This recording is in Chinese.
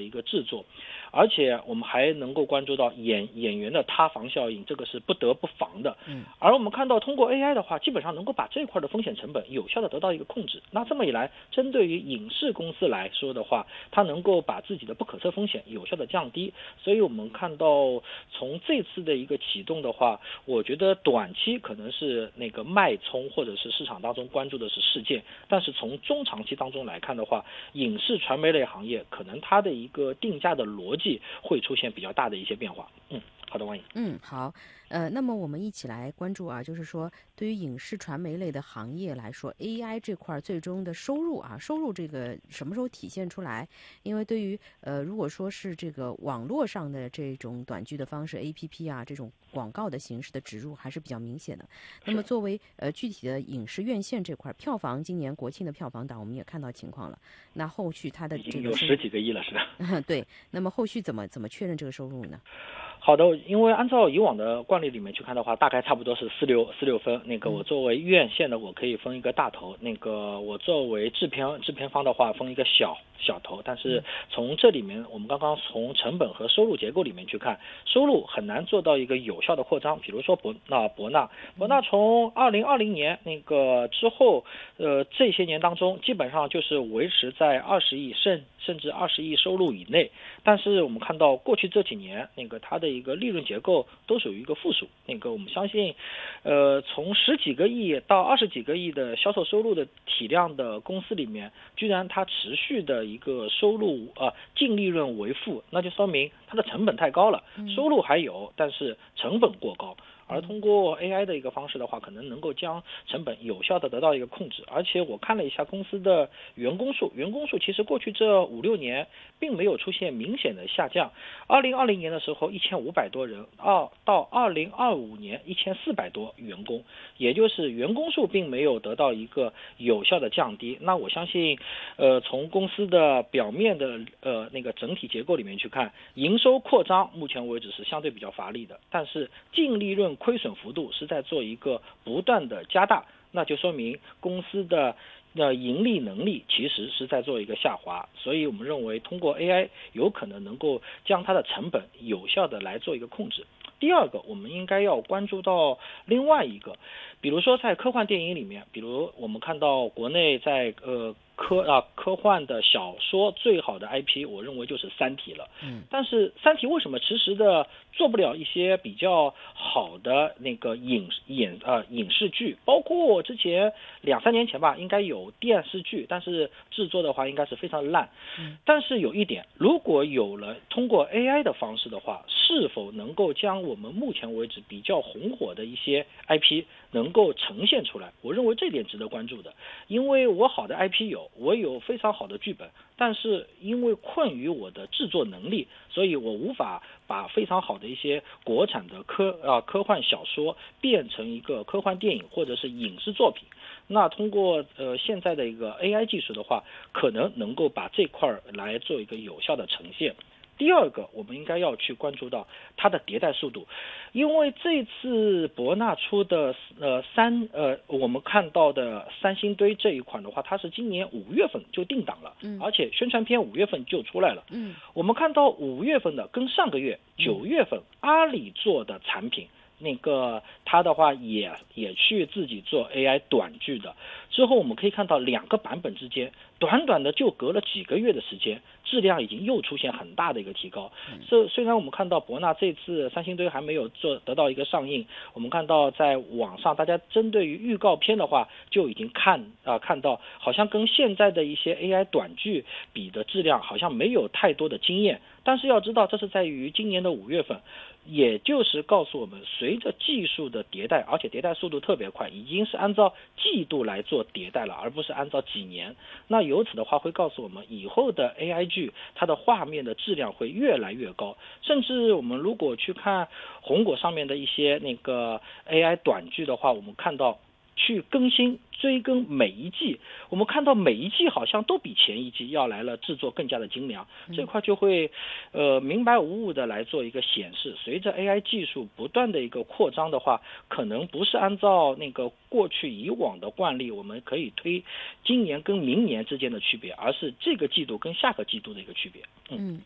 一个制作，而且我们还能够关注到演员的塌房效应，这个是不得不防的。而我们看到通过 AI 的话，基本上能够把这块的风险成本有效的得到一个控制。那这么一来，针对于影视公司来说的话，它能够把自己的不可测风险有效的降低。所以我们看到从这次的一个启动的话，我觉得短期可能是那个脉冲，或者是市场当中关注的是事件，但是从中长期当中来看的话，影视传媒类行业可能它的一个定价的逻辑会出现比较大的一些变化。好的，王颖。 好，那么我们一起来关注啊，就是说对于影视传媒类的行业来说 ，AI 这块最终的收入这个什么时候体现出来？因为对于如果说是这个网络上的这种短剧的方式 ，APP 啊这种广告的形式的植入还是比较明显的。那么作为具体的影视院线这块票房，今年国庆的票房档我们也看到情况了。那后续它的这个已经有10几个亿了，是吧？ 对，那么后续怎么确认这个收入呢？ 好的，因为按照以往的惯例里面去看的话，大概差不多是46分。那个我作为院线的，我可以分一个大头；那个我作为制片方的话，分一个小头。但是从这里面，我们刚刚从成本和收入结构里面去看，收入很难做到一个有效的扩张。比如说博纳从2020年那个之后，这些年当中，基本上就是维持在20亿甚至20亿收入以内。但是我们看到过去这几年，那个它的一个利润结构都属于一个负数。那个我们相信，从10几个亿到20几个亿的销售收入的体量的公司里面，居然它持续的一个收入净利润为负，那就说明它的成本太高了，收入还有，但是成本过高。而通过 AI 的一个方式的话，可能能够将成本有效的得到一个控制。而且我看了一下公司的员工数其实过去这5、6年并没有出现明显的下降。2020年的时候1500多人，到2025年1400多员工，也就是员工数并没有得到一个有效的降低。那我相信，从公司的表面的那个整体结构里面去看，营收扩张目前为止是相对比较乏力的，但是净利润亏损幅度是在做一个不断的加大，那就说明公司的盈利能力其实是在做一个下滑。所以我们认为通过 AI 有可能能够将它的成本有效的来做一个控制。第二个，我们应该要关注到另外一个，比如说在科幻电影里面，比如我们看到国内在科幻的小说最好的 IP， 我认为就是三体了。但是三体为什么迟迟的做不了一些比较好的那个影视剧？包括之前2、3年前吧，应该有电视剧，但是制作的话应该是非常烂。但是有一点，如果有了通过 AI 的方式的话，是否能够将我们目前为止比较红火的一些 IP 能够呈现出来？我认为这点值得关注的。因为我好的 IP 我有非常好的剧本，但是因为困于我的制作能力，所以我无法把非常好的一些国产的科幻小说变成一个科幻电影或者是影视作品。那通过现在的一个 AI 技术的话，可能够把这块来做一个有效的呈现。第二个，我们应该要去关注到它的迭代速度，因为这次博纳出的我们看到的三星堆这一款的话，它是今年5月份就定档了，而且宣传片5月份就出来了。我们看到5月份的跟上个月9月份阿里做的产品，那个他的话也去自己做 AI 短剧的，之后我们可以看到2个版本之间短短的就隔了几个月的时间，质量已经又出现很大的一个提高。虽然我们看到博纳这次三星堆还没有得到一个上映，我们看到在网上大家针对于预告片的话就已经看到好像跟现在的一些 AI 短剧比的质量好像没有太多的惊艳。但是要知道，这是在于今年的5月份，也就是告诉我们，随着技术的迭代，而且迭代速度特别快，已经是按照季度来做迭代了，而不是按照几年。那由此的话会告诉我们，以后的 AI 剧它的画面的质量会越来越高。甚至我们如果去看红果上面的一些那个 AI 短剧的话，我们看到去追更每一季，我们看到每一季好像都比前一季要来了制作更加的精良。这块就会明白无误的来做一个显示，随着 AI 技术不断的一个扩张的话，可能不是按照那个过去以往的惯例我们可以推今年跟明年之间的区别，而是这个季度跟下个季度的一个区别。